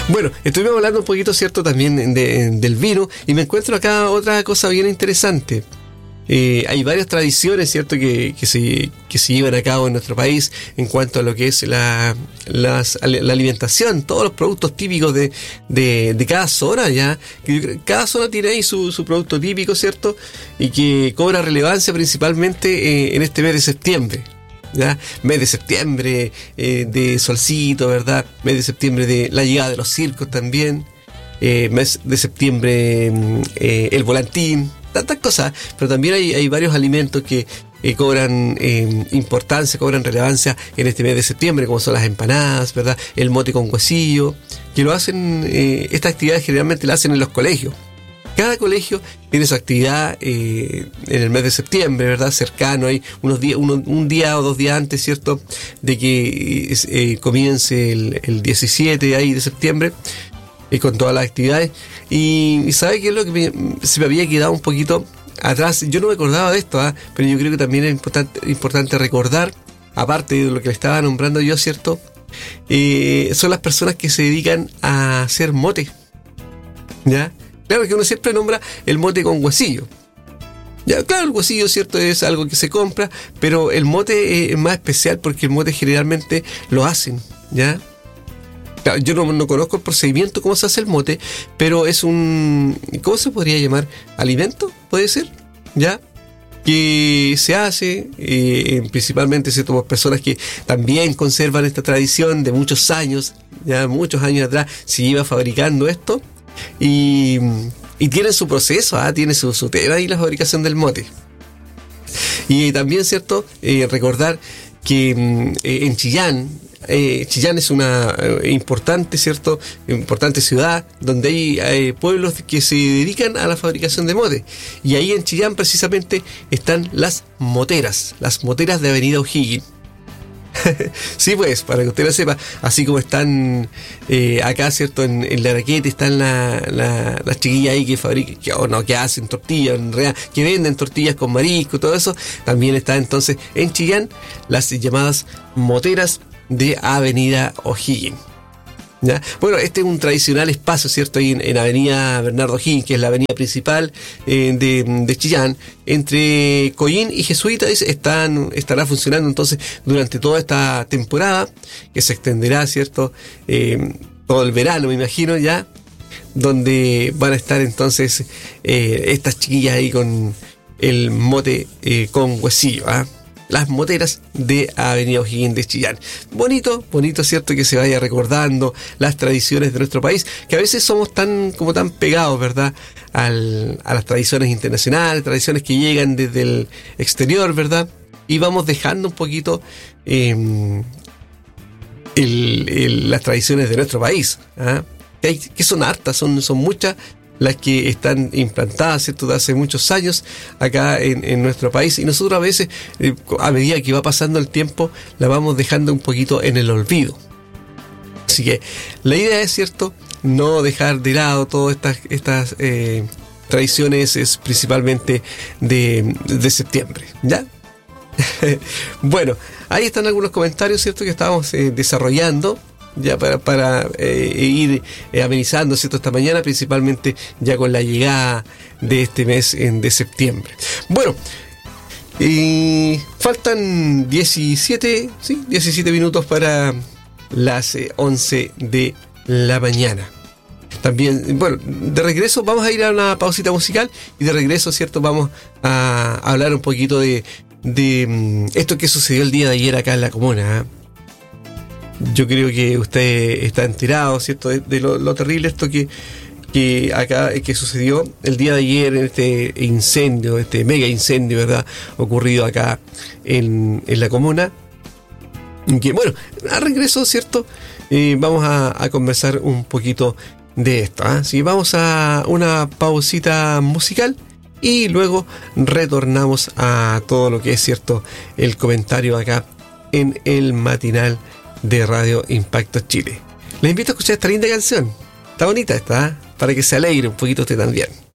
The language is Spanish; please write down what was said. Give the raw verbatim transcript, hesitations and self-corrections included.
Bueno, estuvimos hablando un poquito, ¿cierto?, también de, del vino, y me encuentro acá otra cosa bien interesante. Eh, hay varias tradiciones, ¿cierto?, que, que, se, que se llevan a cabo en nuestro país en cuanto a lo que es la, las, la alimentación, todos los productos típicos de, de, de cada zona, ya. Cada zona tiene ahí su, su producto típico, ¿cierto?, y que cobra relevancia principalmente eh, en este mes de septiembre. ¿Ya? Mes de septiembre eh, de solcito, ¿verdad? Mes de septiembre de la llegada de los circos también. Eh, mes de septiembre eh, el volantín, tantas cosas. Pero también hay, hay varios alimentos que eh, cobran eh, importancia, cobran relevancia en este mes de septiembre, como son las empanadas, ¿verdad? El mote con huesillo, que lo hacen, eh, estas actividades generalmente las hacen en los colegios. Cada colegio tiene su actividad eh, en el mes de septiembre, ¿verdad? Cercano, hay unos días, uno, un día o dos días antes, ¿cierto?, de que eh, comience el, el diecisiete ahí de septiembre, eh, con todas las actividades. Y, y ¿sabe qué es lo que me, se me había quedado un poquito atrás? Yo no me acordaba de esto, ¿eh? Pero yo creo que también es importante, importante recordar, aparte de lo que le estaba nombrando yo, ¿cierto? Eh, son las personas que se dedican a hacer mote, ¿ya? Claro que uno siempre nombra el mote con huesillo. Ya, claro, el huesillo, ¿cierto?, es algo que se compra, pero el mote es más especial porque el mote generalmente lo hacen, ¿ya? Claro, yo no, no conozco el procedimiento, cómo se hace el mote, pero es un... ¿Cómo se podría llamar? ¿Alimento? ¿Puede ser? ¿Ya? Que se hace, eh, principalmente, ¿cierto?, por personas que también conservan esta tradición de muchos años, ya muchos años atrás se iba fabricando esto. Y, y tiene su proceso, ¿eh? Tiene su, su tema y la fabricación del mote. Y también, ¿cierto?, eh, recordar que eh, en Chillán, eh, Chillán es una eh, importante, ¿cierto?, importante ciudad donde hay eh, pueblos que se dedican a la fabricación de mote. Y ahí en Chillán precisamente están las moteras, las moteras de Avenida O'Higgins. Sí, pues, para que usted lo sepa, así como están eh, acá, ¿cierto?, en, en Laraquete están la, la, las chiquillas ahí que fabrican, que, oh, no, que hacen tortillas, en realidad, que venden tortillas con marisco, todo eso. También está entonces en Chillán las llamadas moteras de Avenida O'Higgins, ¿ya? Bueno, este es un tradicional espacio, ¿cierto?, ahí en, en Avenida Bernardo O'Higgins, que es la avenida principal eh, de, de Chillán, entre Coín y Jesuita. Están, estará funcionando entonces durante toda esta temporada, que se extenderá, ¿cierto?, eh, todo el verano, me imagino, ya, donde van a estar entonces eh, estas chiquillas ahí con el mote eh, con huesillo, ¿ah? ¿eh? Las moteras de Avenida O'Higgins de Chillán. Bonito, bonito, ¿cierto?, que se vaya recordando las tradiciones de nuestro país, que a veces somos tan, como tan pegados, ¿verdad?, Al, a las tradiciones internacionales, tradiciones que llegan desde el exterior, ¿verdad?, y vamos dejando un poquito eh, el, el, las tradiciones de nuestro país, ¿eh? que, hay, que son hartas, son, son muchas las que están implantadas, ¿cierto?, de hace muchos años acá en, en nuestro país, y nosotros a veces, eh, a medida que va pasando el tiempo, la vamos dejando un poquito en el olvido. Así que la idea es, ¿cierto?, no dejar de lado todas estas, estas eh, tradiciones, es principalmente de, de septiembre, ¿ya? Bueno, ahí están algunos comentarios, ¿cierto?, que estábamos eh, desarrollando ya para, para eh, ir eh, amenizando, ¿cierto?, esta mañana, principalmente ya con la llegada de este mes en, de septiembre. Bueno, y faltan diecisiete, ¿sí? diecisiete minutos para las eh, once de la mañana. También, bueno, de regreso vamos a ir a una pausita musical y de regreso, ¿cierto?, vamos a hablar un poquito de, de um, esto que sucedió el día de ayer acá en la comuna, ¿eh? Yo creo que usted está enterado, ¿cierto?, de, de lo, lo terrible esto que, que acá que sucedió el día de ayer en este incendio, este mega incendio, ¿verdad?, ocurrido acá en, en la comuna. Que bueno, a regreso, ¿cierto?, eh, vamos a, a conversar un poquito de esto, ¿eh? Sí, vamos a una pausita musical y luego retornamos a todo lo que es, ¿cierto?, el comentario acá en el matinal de Radio Impacto Chile. Les invito a escuchar esta linda canción. Está bonita esta, ¿eh?, para que se alegre un poquito usted también.